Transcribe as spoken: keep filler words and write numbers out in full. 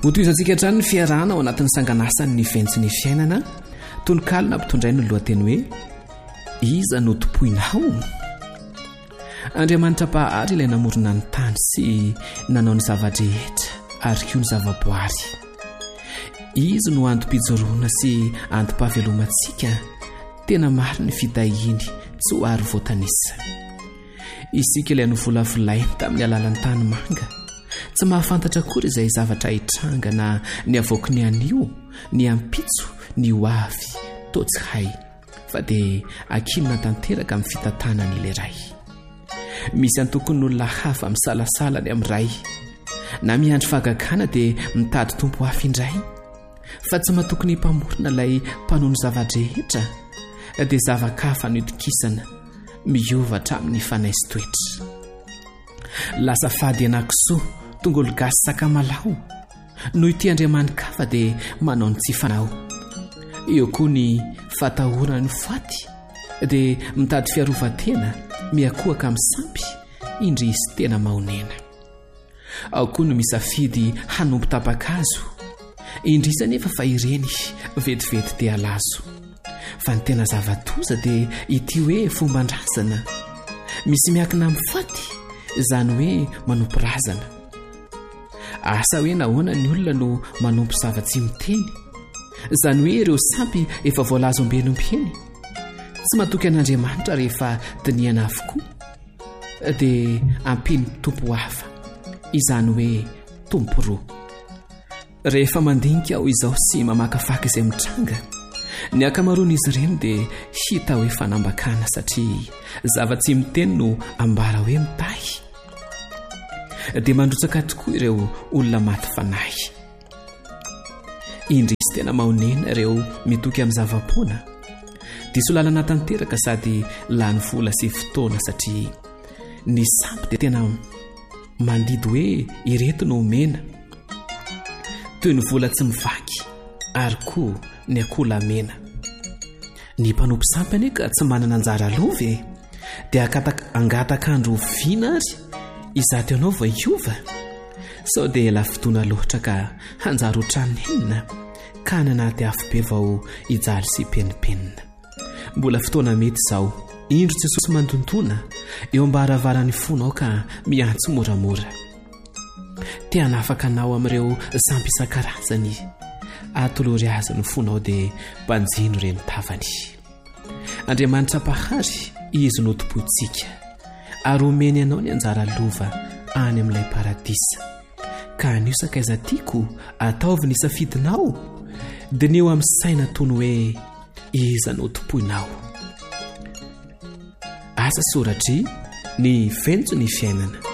hotoizantsika hatrany ny fiarahana ao anatin'ny sanganasany ny ventsy ny fiainana tonkalina mpitondray no lohateny hoe iza no tompoinao. Andriamanitra pahary ilay namorona ny tany sy nanao ny zavadrehetra ary koa ny zavaboary. Izy no antom-pijoroana sy antom-pahavelomantsika, tena maro ny fitahiny tsy ho ary voatanisa. Isika ilay novolavolainy tamin'ny alalan'ny tany manga, tsy mahafantatra akory izay zavatra hitranga na ny avoaka ny anio, ny ampitso, ny hoavy, toa tsy hay, fa dia ankilona tanteraka amin'ny fitantanany ilay ray. Misy antokony olona hafa misalasala ny amin'ny ray, na miandry fahagagana dia mitady tompo hafa indray, fa tsy matokony himpamorona ilay mpanao zavadrehetra dia zavakafa no itokisana miovatra amin'ny fanaisy toetra. Lasa fady anankisoa tongolo gasy sakamalao no ity andriamanikafa dia manao ny tsy fanao. Eo koa ny fatahorana ny faty dia mitady fiarovatena miakohaka amin'ny sampy indry izy tena mahonena. Ao koa no misafidy hanompo tapakazo indrisa nefa fa ireny vetivety dia alazo. Fa ny tena zavatoza dia ity hoe fomban-drazana, misy miakina amin'ny faty izany hoe manompo razana. Asa hoe nahoana ny olona no manompo zava-tsy miteny, izany hoe ireo sampy efa voalazo ambenompieny. Tsy matoky an'Andriamanitra rehefa diniana avokoa dia ampiny tompo hafa, izany hoe tompo roa. Rehefa mandinika aho izao sy mamakafaka izay mitranga, ny akamaroan'izy ireny dia hita hoe fanambakana satria zava-tsy miteny no ambara hoe mitahy. Dia mandrotsaka tokoa ireo olona maty fanahy. Indry izy tena mahonena ireo mitoky amin'ny zavapoana, diso lalana tanteraka sady lany vola sy fotoana satria ny sampy dia tena mandidy hoe ireto no omena, toy ny vola tsy mivaky ary koa ny akolamena. Ny mpanompo sampy anefa tsy manana anjara lova dia angatakandro vina ary izato ianao vao hiova, sao dia ela fotoana loatra ka hanjaro tranonenina ka nanaty afo be vao hijaly sy penipenina. Mbola fotoana mety izao, indro Jesosy mandontona eo ambaravarany fonao ka miantso moramora. Tia nafaka anao amin'ireo sampy isan-karazany, atolory azy ny fonao dia mpanjino ireny tavany. Andriamanitra pahary, izy no tompontsika, ary omeny anao ny anjara lova any amin'ilay paradisa. Ka anio sakaiza tiako ataovy ny safidinao, dia neo amin'ny saina tony hoe iza no tompoinao. Asa soratry ny ventsy ny fiainana.